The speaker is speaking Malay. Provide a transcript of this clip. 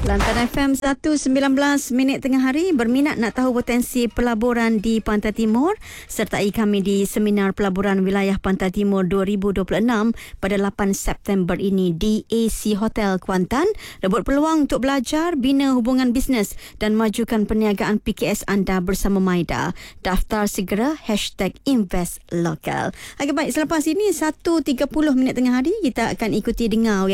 Kelantan FM 1.19 minit tengah hari. Berminat nak tahu potensi pelaburan di Pantai Timur? Sertai kami di Seminar Pelaburan Wilayah Pantai Timur 2026 pada 8 September ini di AC Hotel Kuantan. Rebut peluang untuk belajar, bina hubungan bisnes dan majukan perniagaan PKS anda bersama Maida. Daftar segera #InvestLocal. Okey, baik, selepas ini 1.30 minit tengah hari kita akan ikuti dengar